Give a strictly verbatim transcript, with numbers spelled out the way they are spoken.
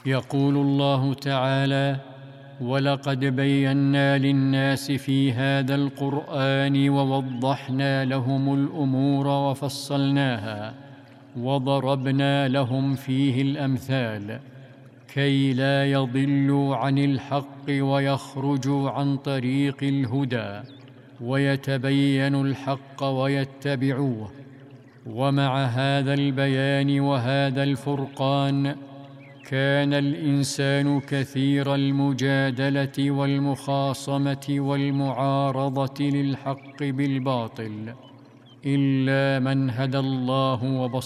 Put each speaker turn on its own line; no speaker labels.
يقول الله تعالى: ولقد بينا للناس في هذا القرآن ووضحنا لهم الأمور وفصلناها وضربنا لهم فيه الأمثال كي لا يضلوا عن الحق ويخرجوا عن طريق الهدى ويتبينوا الحق ويتبعوه. ومع هذا البيان وهذا الفرقان كان الإنسان كثير المجادلة والمخاصمة والمعارضة للحق بالباطل إلا من هدى الله وبصره.